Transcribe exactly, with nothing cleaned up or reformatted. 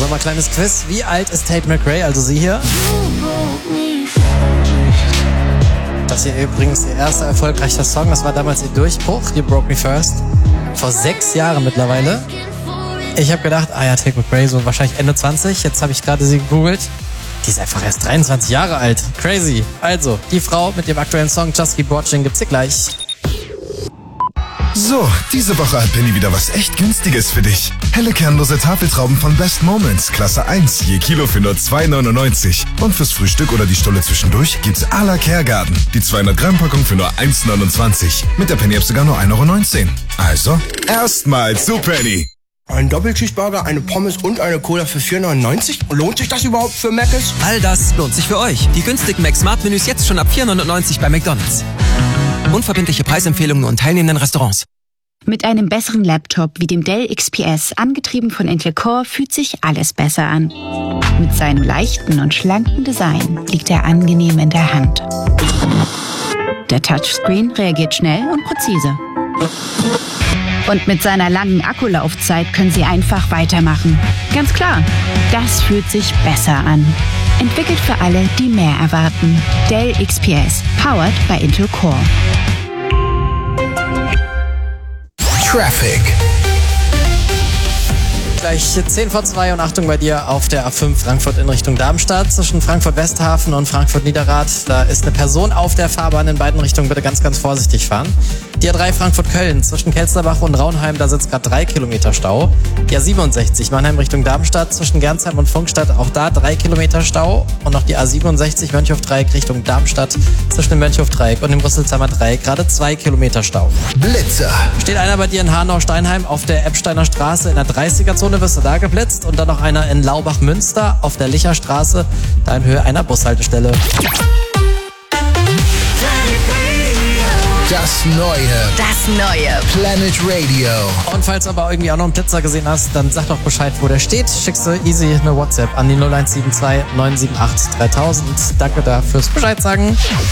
nochmal kleines Quiz. Wie alt ist Tate McRae, also sie hier? Das hier übrigens ihr erster erfolgreicher Song. Das war damals ihr Durchbruch, You Broke Me First. Vor sechs Jahren mittlerweile. Ich habe gedacht, ah ja, Tate McRae, so wahrscheinlich Ende zwanzig. Jetzt habe ich gerade sie gegoogelt. Die ist einfach erst dreiundzwanzig Jahre alt. Crazy. Also, die Frau mit dem aktuellen Song Just Keep Watching gibt's hier gleich. So, diese Woche hat Penny wieder was echt Günstiges für dich. Helle kernlose Tafeltrauben von Best Moments, Klasse eins, je Kilo für nur zwei neunundneunzig. Und fürs Frühstück oder die Stulle zwischendurch gibt's à la Caregarden. Die zweihundert Gramm Packung für nur eins neunundzwanzig. Mit der Penny-App sogar nur ein Euro neunzehn. Also, erstmal zu Penny. Ein Doppelcheeseburger, eine Pommes und eine Cola für vier neunundneunzig? Lohnt sich das überhaupt für Mc's? All das lohnt sich für euch. Die günstigen Mac-Smart-Menüs jetzt schon ab vier neunundneunzig bei McDonald's. Unverbindliche Preisempfehlungen und teilnehmenden Restaurants. Mit einem besseren Laptop wie dem Dell X P S, angetrieben von Intel Core, fühlt sich alles besser an. Mit seinem leichten und schlanken Design liegt er angenehm in der Hand. Der Touchscreen reagiert schnell und präzise. Und mit seiner langen Akkulaufzeit können Sie einfach weitermachen. Ganz klar, das fühlt sich besser an. Entwickelt für alle, die mehr erwarten. Dell X P S, powered by Intel Core. Traffic. Gleich zehn vor zwei und Achtung bei dir auf der A fünf Frankfurt in Richtung Darmstadt. Zwischen Frankfurt-Westhafen und Frankfurt-Niederrad. Da ist eine Person auf der Fahrbahn in beiden Richtungen. Bitte ganz, ganz vorsichtig fahren. Die A drei Frankfurt-Köln zwischen Kelsterbach und Raunheim. Da sitzt gerade drei Kilometer Stau. Die A siebenundsechzig Mannheim Richtung Darmstadt zwischen Gernsheim und Funkstadt. Auch da drei Kilometer Stau. Und noch die A siebenundsechzig Mönchhof-Dreieck Richtung Darmstadt zwischen dem Mönchhof-Dreieck und dem Rüsselsheimer Dreieck. Gerade zwei Kilometer Stau. Blitzer. Steht einer bei dir in Hanau-Steinheim auf der Eppsteiner Straße in der dreißiger-Zone, wirst du da geblitzt. Und dann noch einer in Laubach-Münster auf der Licherstraße, da in Höhe einer Bushaltestelle. Das Neue. Das Neue. Planet Radio. Und falls du aber irgendwie auch noch einen Blitzer gesehen hast, dann sag doch Bescheid, wo der steht. Schickst du easy eine WhatsApp an die null eins sieben zwei neun sieben acht dreitausend. Danke da fürs Bescheid sagen.